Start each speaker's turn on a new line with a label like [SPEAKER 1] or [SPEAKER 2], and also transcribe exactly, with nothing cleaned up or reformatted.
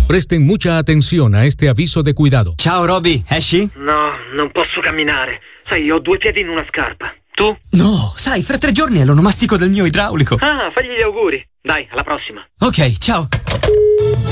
[SPEAKER 1] Presten mucha atención a este aviso de cuidado.
[SPEAKER 2] Ciao Roby, esci?
[SPEAKER 3] No, non posso camminare. Sai, ho due piedi in una scarpa. Tu?
[SPEAKER 2] No, sai, fra tre giorni è l'onomastico del mio idraulico.
[SPEAKER 3] Ah, fagli gli auguri. Dai, alla prossima.
[SPEAKER 2] Ok, ciao.